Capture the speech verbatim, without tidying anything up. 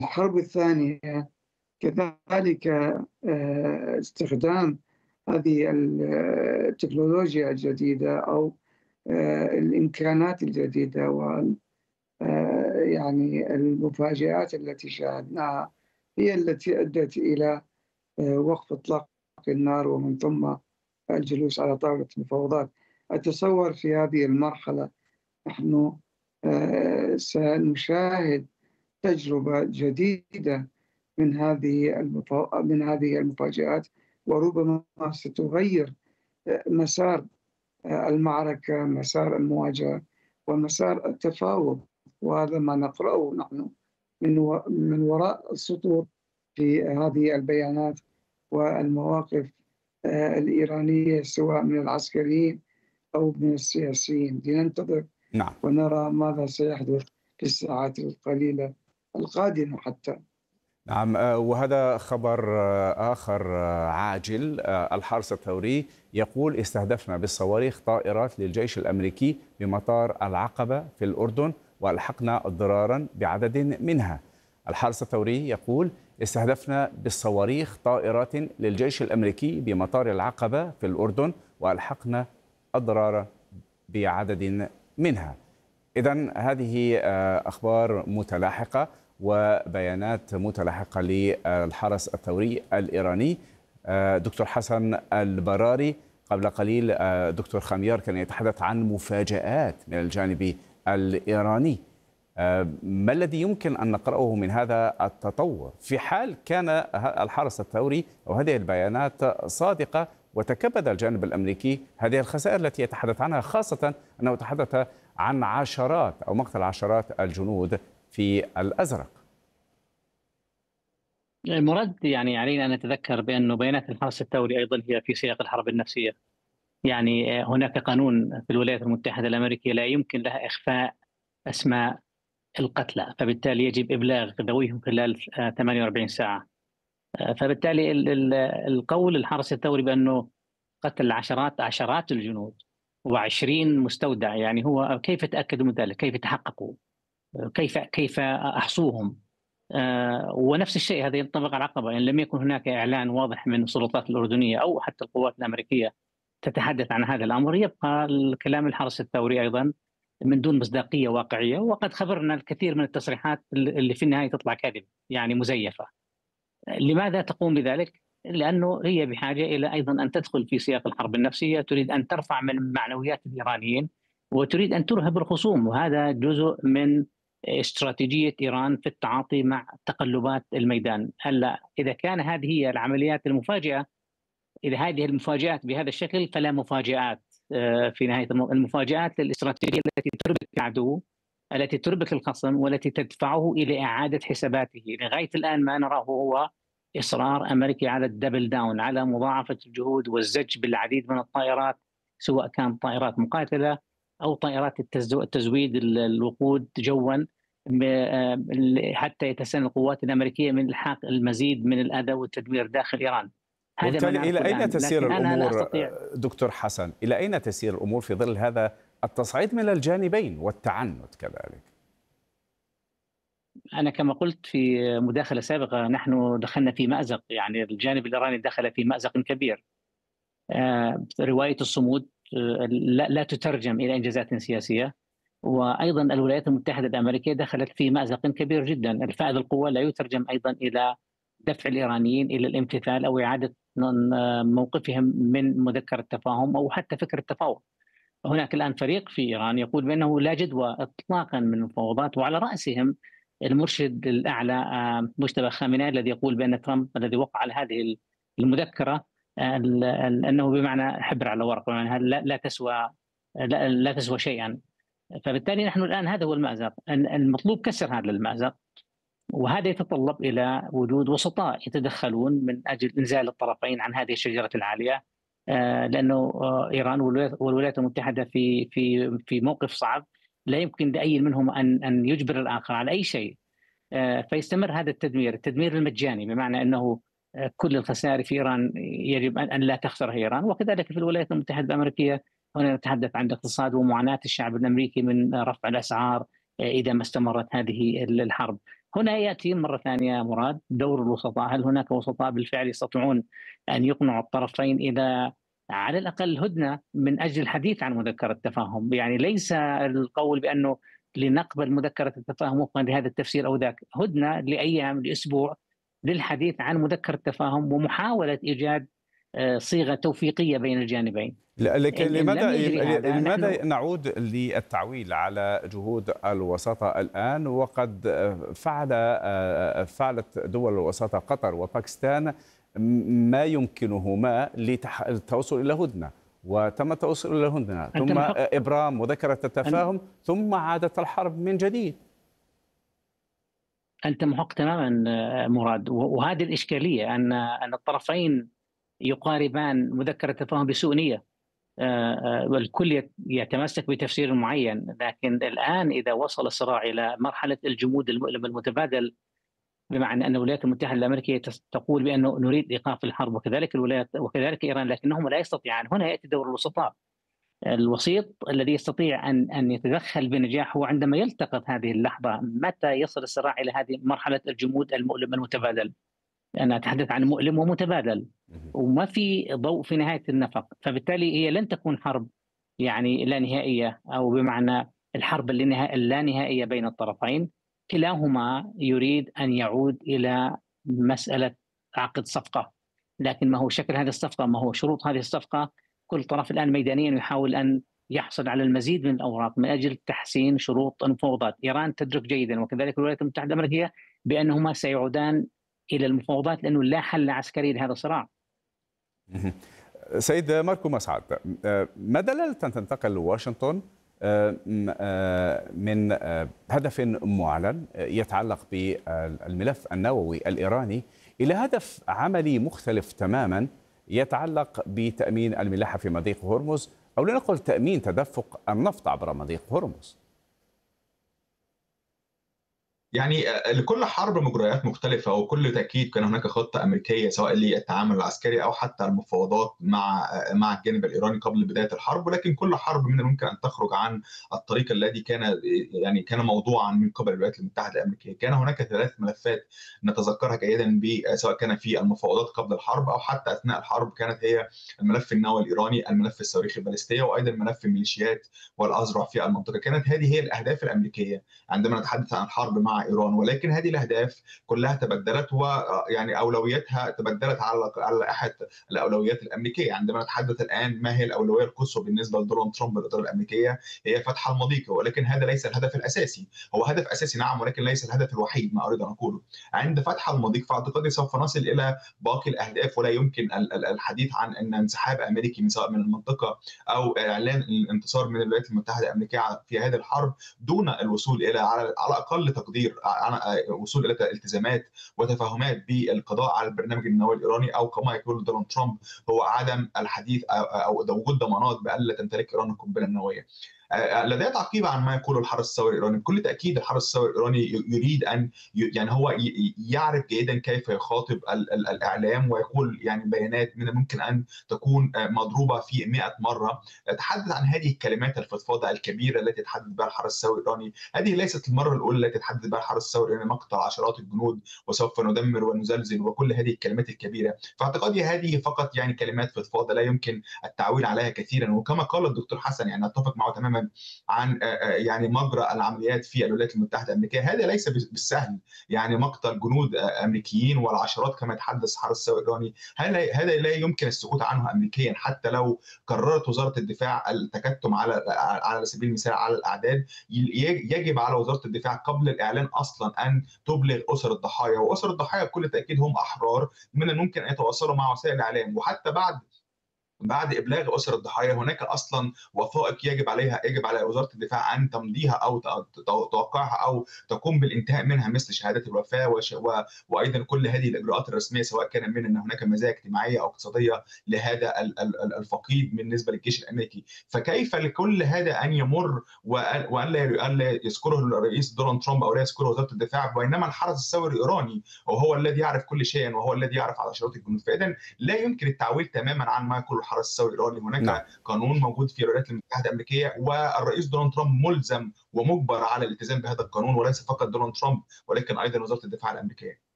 الحرب الثانية كذلك آه، استخدام هذه ال- التكنولوجيا الجديدة أو آه، الإمكانات الجديدة وال آه، يعني المفاجآت التي شاهدناها هي التي أدت إلى آه، وقف إطلاق النار ومن ثم الجلوس على طاولة المفاوضات. أتصور في هذه المرحلة نحن آه، سنشاهد تجربة جديدة من هذه المفا... من هذه المفاجآت، وربما ستغير آه، مسار آه، المعركة، مسار المواجهة ومسار التفاوض. وهذا ما نقرأه نحن من و... من وراء السطور في هذه البيانات والمواقف آه، الإيرانية، سواء من العسكريين أو من السياسيين. لننتظر نعم. ونرى ماذا سيحدث في الساعات القليلة القادمة حتى. نعم، آه، وهذا خبر آه، آخر آه، عاجل. آه، الحرس الثوري يقول استهدفنا بالصواريخ طائرات للجيش الأمريكي بمطار العقبة في الأردن وألحقنا ضرارا بعدد منها. الحرس الثوري يقول استهدفنا بالصواريخ طائرات للجيش الأمريكي بمطار العقبة في الأردن وألحقنا أضرارا بعدد منها. إذن هذه آه، أخبار متلاحقة وبيانات متلاحقة للحرس الثوري الإيراني. آه، دكتور حسن البراري، قبل قليل آه، دكتور خميار كان يتحدث عن مفاجآت من الجانب الإيراني. آه، ما الذي يمكن أن نقرأه من هذا التطور في حال كان الحرس الثوري أو هذه البيانات صادقة وتكبد الجانب الأمريكي هذه الخسائر التي يتحدث عنها، خاصة أنه تحدث عن عشرات أو مقتل عشرات الجنود في الأزرق؟ المرد يعني علينا أن نتذكر بأن بيانات الحرس الثوري أيضا هي في سياق الحرب النفسية. يعني هناك قانون في الولايات المتحدة الأمريكية لا يمكن لها إخفاء أسماء القتلى، فبالتالي يجب إبلاغ ذويهم خلال ثمانية وأربعين ساعة. فبالتالي القول الحرس الثوري بأنه قتل عشرات عشرات الجنود وعشرين مستودع، يعني هو كيف تأكدوا من ذلك؟ كيف تحققوا؟ كيف كيف أحصوهم؟ آه ونفس الشيء هذا ينطبق على العقبة. إن لم يكن هناك إعلان واضح من السلطات الأردنية أو حتى القوات الأمريكية تتحدث عن هذا الأمر، يبقى الكلام الحرس الثوري أيضا من دون مصداقية واقعية. وقد خبرنا الكثير من التصريحات اللي في النهاية تطلع كاذبة، يعني مزيفة. لماذا تقوم بذلك؟ لأنه هي بحاجة إلى أيضا أن تدخل في سياق الحرب النفسية، تريد أن ترفع من معنويات الإيرانيين وتريد أن ترهب الخصوم، وهذا جزء من استراتيجية إيران في التعاطي مع تقلبات الميدان. هلا إذا كان هذه هي العمليات المفاجئة، إذا هذه المفاجآت بهذا الشكل فلا مفاجآت في نهاية المفاجآت للاستراتيجية التي تربك العدو، التي تربك الخصم، والتي تدفعه إلى إعادة حساباته. لغاية الآن ما نراه هو إصرار أمريكي على الدبل داون، على مضاعفة الجهود والزج بالعديد من الطائرات، سواء كانت طائرات مقاتلة أو طائرات التزويد الوقود جوا، حتى يتسنى القوات الأمريكية من إلحاق المزيد من الأذى والتدمير داخل إيران. هذا وبالتالي إلى أين تسير الأمور أستطيع... دكتور حسن؟ إلى أين تسير الأمور في ظل هذا التصعيد من الجانبين والتعنت كذلك؟ أنا كما قلت في مداخلة سابقة، نحن دخلنا في مأزق، يعني الجانب الإيراني دخل في مأزق كبير. آه، رواية الصمود آه، لا, لا تترجم إلى إنجازات سياسية. وأيضا الولايات المتحدة الأمريكية دخلت في مأزق كبير جدا. الفائض القوى لا يترجم أيضا إلى دفع الإيرانيين إلى الامتثال أو إعادة موقفهم من مذكرة التفاهم أو حتى فكرة التفاوض. هناك الآن فريق في إيران يقول بأنه لا جدوى إطلاقا من المفاوضات، وعلى رأسهم المرشد الأعلى مجتبى خامنئي الذي يقول بأن ترامب الذي وقع على هذه المذكرة أنه بمعنى حبر على ورق، يعني لا, لا تسوى لا, لا تسوى شيئا. فبالتالي نحن الآن هذا هو المأزق، المطلوب كسر هذا المأزق، وهذا يتطلب إلى وجود وسطاء يتدخلون من أجل إنزال الطرفين عن هذه الشجرة العالية. لأنه إيران والولايات المتحدة في في في موقف صعب، لا يمكن لأي منهم أن أن يجبر الآخر على أي شيء. فيستمر هذا التدمير، التدمير المجاني، بمعنى أنه كل الخسائر في إيران يجب أن لا تخسرها إيران. وكذلك في الولايات المتحدة الأمريكية هنا نتحدث عن الاقتصاد ومعاناة الشعب الأمريكي من رفع الأسعار إذا ما استمرت هذه الحرب. هنا يأتي مرة ثانية مراد دور الوسطاء. هل هناك وسطاء بالفعل يستطيعون أن يقنعوا الطرفين إذا على الأقل هدنة من أجل الحديث عن مذكرة التفاهم؟ يعني ليس القول بأنه لنقبل مذكرة التفاهم وفقا لهذا التفسير أو ذاك، هدنة لأيام لأسبوع للحديث عن مذكرة التفاهم ومحاولة إيجاد صيغة توفيقية بين الجانبين. لكن لماذا لماذا نحن... نعود للتعويل على جهود الوساطة الآن وقد فعل فعلت دول الوساطة قطر وباكستان ما يمكنهما للتوصل إلى هدنة، وتم التوصل إلى هدنة ثم إبرام مذكرة التفاهم أن... ثم عادت الحرب من جديد. أنت محق تماما مراد، وهذه الإشكالية أن أن الطرفين يقاربان مذكرة التفاهم بسوء نية، والكل يتمسك بتفسير معين. لكن الآن إذا وصل الصراع إلى مرحلة الجمود المؤلم المتبادل، بمعنى أن الولايات المتحدة الأمريكية تقول بأنه نريد إيقاف الحرب وكذلك الولايات وكذلك إيران، لكنهم لا يستطيعان، هنا يأتي دور الوسطاء. الوسيط الذي يستطيع أن أن يتدخل بنجاح هو عندما يلتقط هذه اللحظة، متى يصل الصراع إلى هذه مرحلة الجمود المؤلم المتبادل. أنا أتحدث عن مؤلم ومتبادل وما في ضوء في نهاية النفق، فبالتالي هي لن تكون حرب يعني لا نهائية، أو بمعنى الحرب اللانهائية بين الطرفين. كلاهما يريد أن يعود إلى مسألة عقد صفقة، لكن ما هو شكل هذه الصفقة، ما هو شروط هذه الصفقة؟ كل طرف الآن ميدانيا يحاول أن يحصل على المزيد من الأوراق من أجل تحسين شروط المفاوضات. إيران تدرك جيدا وكذلك الولايات المتحدة الأمريكية بأنهما سيعودان إلى المفاوضات لأنه لا حل عسكري لهذا الصراع. سيد ماركو مسعد، ما دلالة تنتقل واشنطن من هدف معلن يتعلق بالملف النووي الإيراني إلى هدف عملي مختلف تماما يتعلق بتأمين الملاحة في مضيق هرمز، أو لنقل تأمين تدفق النفط عبر مضيق هرمز؟ يعني لكل حرب مجريات مختلفة، وكل تأكيد كان هناك خطة أمريكية سواء للتعامل العسكري أو حتى المفاوضات مع مع الجانب الإيراني قبل بداية الحرب. ولكن كل حرب من الممكن أن تخرج عن الطريق الذي كان يعني كان موضوعا من قبل الولايات المتحدة الأمريكية. كان هناك ثلاث ملفات نتذكرها جيدا، سواء كان في المفاوضات قبل الحرب أو حتى أثناء الحرب، كانت هي الملف النووي الإيراني، الملف الصواريخ البالستية، وأيضا ملف الميليشيات والأذرع في المنطقة. كانت هذه هي الأهداف الأمريكية عندما نتحدث عن الحرب مع إيران. ولكن هذه الأهداف كلها تبدلت، ويعني أولوياتها تبدلت على على أحد الأولويات الأمريكية. عندما نتحدث الآن ما هي الأولوية القصوى بالنسبة لدونالد ترامب والإدارة الأمريكية، هي فتح المضيق. ولكن هذا ليس الهدف الأساسي، هو هدف أساسي نعم، ولكن ليس الهدف الوحيد. ما أريد أن أقوله عند فتح المضيق فاعتقادي سوف نصل إلى باقي الأهداف، ولا يمكن الحديث عن أن انسحاب أمريكي من سواء من المنطقة أو إعلان الانتصار من الولايات المتحدة الأمريكية في هذه الحرب دون الوصول إلى على أقل تقدير وصول الى التزامات وتفاهمات بالقضاء على البرنامج النووي الايراني، او كما يقول دونالد ترامب هو عدم الحديث او وجود ضمانات بألا تمتلك ايران القنبله النوويه. لدي تعقيب عن ما يقوله الحرس الثوري الايراني. بكل تاكيد الحرس الثوري الايراني يريد ان يعني هو يعرف جيدا كيف يخاطب الاعلام ويقول يعني بيانات من الممكن ان تكون مضروبه في مئة مره. تحدث عن هذه الكلمات الفضفاضه الكبيره التي يتحدث بها الحرس الثوري الايراني. هذه ليست المره الاولى التي يتحدث بها الحرس الثوري الايراني، مقتل عشرات الجنود وسوف ندمر ونزلزل وكل هذه الكلمات الكبيره. فاعتقادي هذه فقط يعني كلمات فضفاضه لا يمكن التعويل عليها كثيرا. وكما قال الدكتور حسن يعني اتفق معه تماما عن يعني مجرى العمليات في الولايات المتحده الامريكيه، هذا ليس بالسهل. يعني مقتل جنود امريكيين والعشرات كما يتحدث الحرس الثوري الايراني، هذا لا يمكن السكوت عنه امريكيا. حتى لو قررت وزاره الدفاع التكتم على على سبيل المثال على الاعداد، يجب على وزاره الدفاع قبل الاعلان اصلا ان تبلغ اسر الضحايا، واسر الضحايا بكل تاكيد هم احرار من الممكن ان يتواصلوا مع وسائل الاعلام. وحتى بعد بعد ابلاغ اسر الضحايا هناك اصلا وثائق يجب عليها يجب على وزاره الدفاع ان تمضيها او توقعها او تقوم بالانتهاء منها، مثل شهاده الوفاه وش... و... وايضا كل هذه الاجراءات الرسميه، سواء كان من ان هناك مزايا اجتماعيه او اقتصاديه لهذا الفقيد بالنسبه للجيش الامريكي. فكيف لكل هذا ان يمر وان لا يذكره الرئيس دونالد ترامب او لا يذكره وزاره الدفاع، بينما الحرس الثوري الايراني وهو الذي يعرف كل شيء وهو الذي يعرف على عشرات الجنود؟ فاذا لا يمكن التعويل تماما عن ما يقول الحرس الثوري الايراني. هناك نعم. قانون موجود في الولايات المتحده الامريكيه، والرئيس دونالد ترامب ملزم ومجبر على الالتزام بهذا القانون، وليس فقط دونالد ترامب ولكن ايضا وزاره الدفاع الامريكيه.